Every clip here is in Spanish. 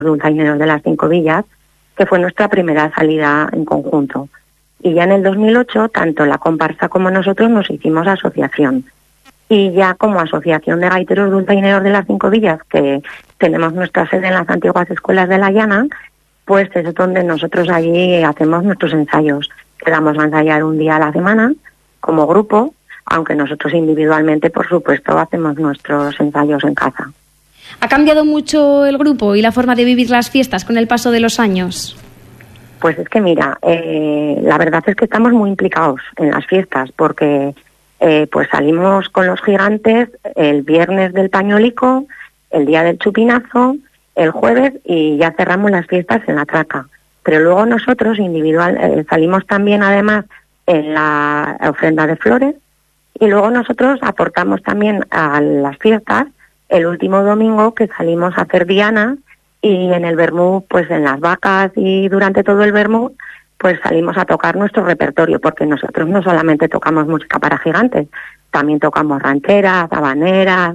dulzaineros de las 5 villas, que fue nuestra primera salida en conjunto. Y ya en el 2008, tanto la comparsa como nosotros nos hicimos asociación. Y ya como asociación de gaiteros dulzaineros de las 5 villas, que tenemos nuestra sede en las antiguas escuelas de La Llana, pues es donde nosotros allí hacemos nuestros ensayos. Quedamos a ensayar un día a la semana como grupo, aunque nosotros individualmente, por supuesto, hacemos nuestros ensayos en casa. ¿Ha cambiado mucho el grupo y la forma de vivir las fiestas con el paso de los años? Pues es que mira, la verdad es que estamos muy implicados en las fiestas, porque pues salimos con los gigantes el viernes del pañolico, el día del chupinazo, el jueves, y ya cerramos las fiestas en la traca. Pero luego nosotros salimos también además en la ofrenda de flores, y luego nosotros aportamos también a las fiestas el último domingo, que salimos a hacer dianas, y en el vermut, pues en las vacas y durante todo el vermut, pues salimos a tocar nuestro repertorio, porque nosotros no solamente tocamos música para gigantes, también tocamos rancheras, habaneras,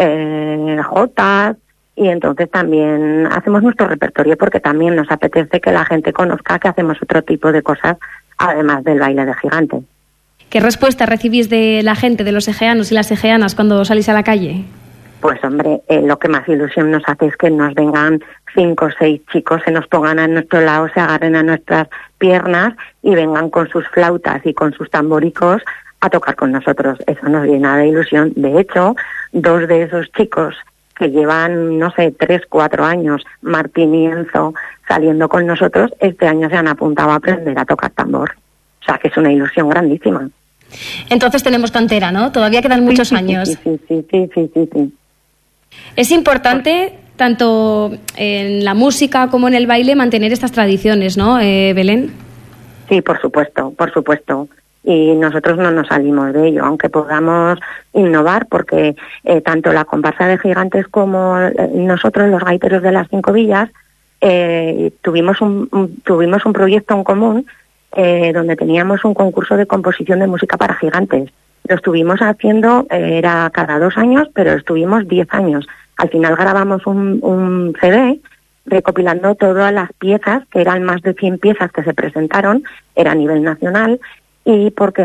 jotas, y entonces también hacemos nuestro repertorio, porque también nos apetece que la gente conozca que hacemos otro tipo de cosas, además del baile de gigantes. ¿Qué respuesta recibís de la gente, de los egeanos y las egeanas cuando salís a la calle? Pues hombre, lo que más ilusión nos hace es que nos vengan 5 o 6 chicos, se nos pongan a nuestro lado, se agarren a nuestras piernas y vengan con sus flautas y con sus tamboricos a tocar con nosotros. Eso nos llena de ilusión. De hecho, 2 de esos chicos que llevan, no sé, 3, 4 años, Martín y Enzo, saliendo con nosotros, este año se han apuntado a aprender a tocar tambor. O sea, que es una ilusión grandísima. Entonces tenemos cantera, ¿no? Todavía quedan muchos años. Sí. Es importante, tanto en la música como en el baile, mantener estas tradiciones, ¿no, Belén? Sí, por supuesto. Y nosotros no nos salimos de ello, aunque podamos innovar, porque tanto la comparsa de gigantes como nosotros, los gaiteros de las 5 villas, tuvimos un proyecto en común donde teníamos un concurso de composición de música para gigantes. Lo estuvimos haciendo, era cada 2 años, pero estuvimos 10 años. Al final grabamos un CD recopilando todas las piezas, que eran más de 100 piezas que se presentaron, era a nivel nacional, y porque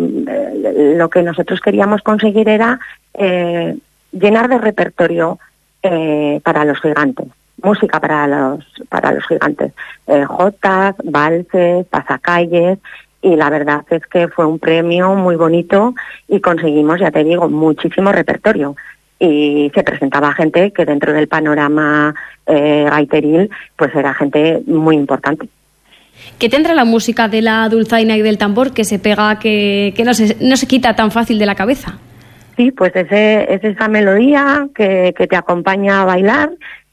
lo que nosotros queríamos conseguir era llenar de repertorio para los gigantes, música para los gigantes, jotas, valses, pasacalles. Y la verdad es que fue un premio muy bonito y conseguimos, ya te digo, muchísimo repertorio. Y se presentaba gente que dentro del panorama gaiteril, pues era gente muy importante. ¿Qué tendrá la música de la dulzaina y del tambor que se pega, que no se quita tan fácil de la cabeza? Sí, pues es esa melodía que te acompaña a bailar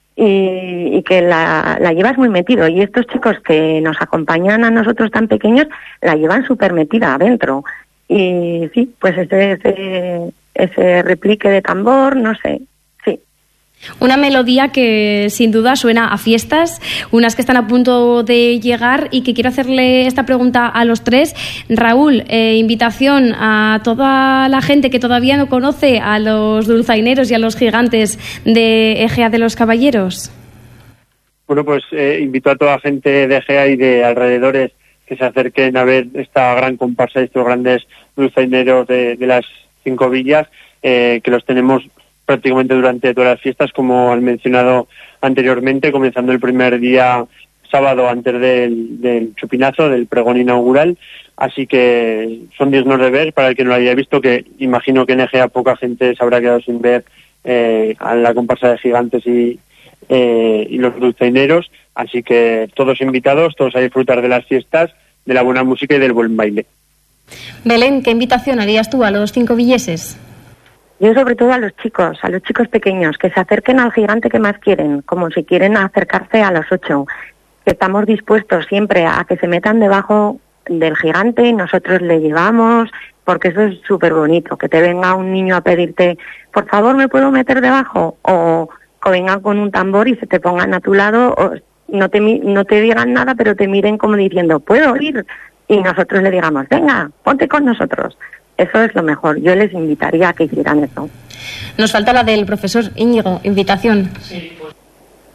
y que la llevas muy metido. Y estos chicos que nos acompañan a nosotros tan pequeños la llevan súper metida adentro. Y sí, pues ese replique de tambor, no sé, sí. Una melodía que sin duda suena a fiestas, unas que están a punto de llegar, y que quiero hacerle esta pregunta a los 3. Raúl, invitación a toda la gente que todavía no conoce a los dulzaineros y a los gigantes de Egea de los Caballeros. Bueno, pues invito a toda la gente de Egea y de alrededores que se acerquen a ver esta gran comparsa, estos grandes dulzaineros de las 5 villas, que los tenemos prácticamente durante todas las fiestas, como han mencionado anteriormente, comenzando el primer día sábado antes del chupinazo, del pregón inaugural. Así que son dignos de ver para el que no lo haya visto, que imagino que en Egea poca gente se habrá quedado sin ver a la comparsa de gigantes y los dulzaineros. Así que todos invitados, todos a disfrutar de las fiestas, de la buena música y del buen baile. Belén, ¿qué invitación harías tú a los 5 villeses? Yo sobre todo a los chicos pequeños, que se acerquen al gigante que más quieren, como si quieren acercarse a los 8, que estamos dispuestos siempre a que se metan debajo del gigante y nosotros le llevamos, porque eso es súper bonito, que te venga un niño a pedirte, por favor, ¿me puedo meter debajo? O vengan con un tambor y se te pongan a tu lado, o no te digan nada, pero te miren como diciendo, ¿puedo ir? Y nosotros le digamos, venga, ponte con nosotros. Eso es lo mejor. Yo les invitaría a que hicieran eso. Nos falta la del profesor Íñigo, invitación. Sí, pues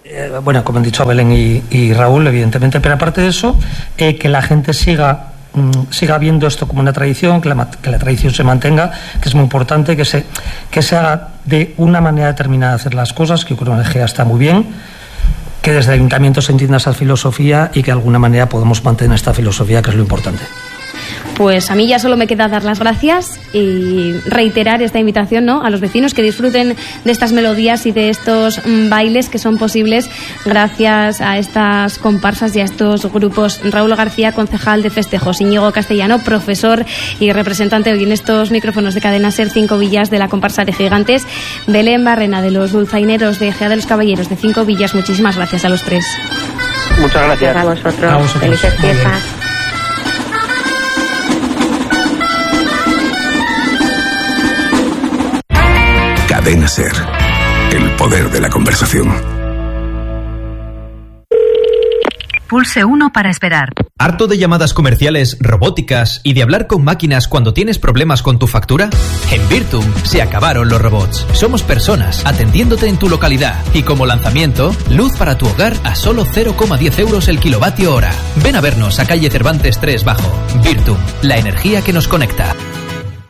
Bueno, como han dicho Belén y Raúl, evidentemente, pero aparte de eso, que la gente siga viendo esto como una tradición, que la tradición se mantenga, que es muy importante, que se haga de una manera determinada de hacer las cosas, que con Egea está muy bien, que desde el ayuntamiento se entienda esa filosofía y que de alguna manera podamos mantener esta filosofía, que es lo importante. Pues a mí ya solo me queda dar las gracias y reiterar esta invitación, ¿no?, a los vecinos que disfruten de estas melodías y de estos bailes que son posibles gracias a estas comparsas y a estos grupos. Raúl García, concejal de festejos; Íñigo Castellano, profesor y representante hoy en estos micrófonos de Cadena SER 5 Villas de la comparsa de Gigantes; Belén Barrena, de los dulzaineros de Egea de los Caballeros de 5 Villas. Muchísimas gracias a los tres. Muchas gracias. A vosotros. Felices fiestas. Cadena SER, el poder de la conversación. Pulse 1 para esperar. ¿Harto de llamadas comerciales, robóticas y de hablar con máquinas cuando tienes problemas con tu factura? En Virtum se acabaron los robots. Somos personas atendiéndote en tu localidad y como lanzamiento, luz para tu hogar a solo 0,10 euros el kilovatio hora. Ven a vernos a calle Cervantes 3 Bajo. Virtum, la energía que nos conecta.